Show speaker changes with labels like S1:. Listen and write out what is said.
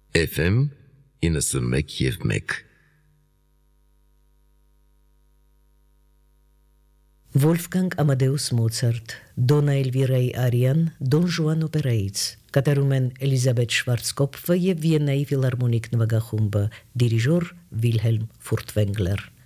S1: FM 91.1
S2: Վոլֆգանգ Ամադեուս Մոցարտ, Դոնա Էլվիրայի Արիան, Դոն Ժուան օպերայից, կատարում են Էլիզաբեթ Շվարցկոպֆը և Վիեննայի ֆիլհարմոնիկ նվագախումբը, դիրիժոր Վիլհելմ Ֆուրտվենգլեր։